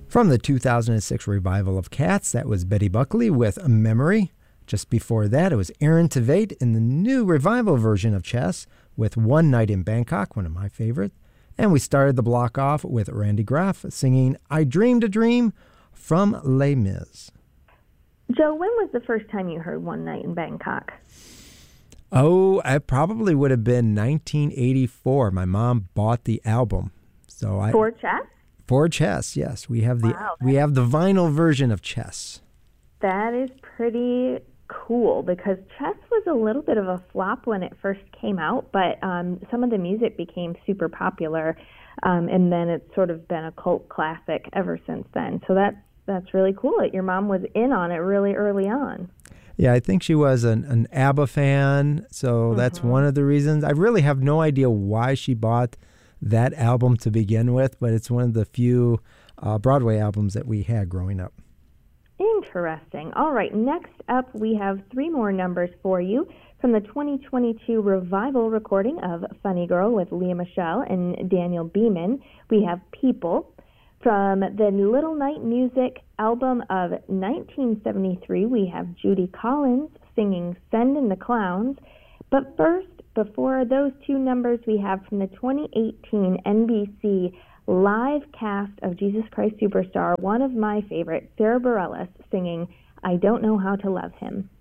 From the 2006 revival of Cats, that was Betty Buckley with Memory. Just before that, it was Aaron Tveit in the new revival version of Chess with One Night in Bangkok, one of my favorites. And we started the block off with Randy Graff singing I Dreamed a Dream from Les Mis. Joe, when was the first time you heard One Night in Bangkok? Oh, it probably would have been 1984. My mom bought the album. For Chess? For Chess, yes. We have the vinyl version of Chess. That is pretty cool because Chess was a little bit of a flop when it first came out, but some of the music became super popular, and then it's sort of been a cult classic ever since then. So that's really cool that your mom was in on it really early on. Yeah, I think she was an ABBA fan, so that's one of the reasons. I really have no idea why she bought that album to begin with, but it's one of the few Broadway albums that we had growing up. Interesting. All right, next up we have three more numbers for you from the 2022 revival recording of Funny Girl with Leah Michele and Daniel Beeman. We have People. From the Little Night Music album of 1973, we have Judy Collins singing Send in the Clowns. But first, before those two numbers, we have from the 2018 NBC live cast of Jesus Christ Superstar, one of my favorites, Sarah Bareilles, singing I Don't Know How to Love Him.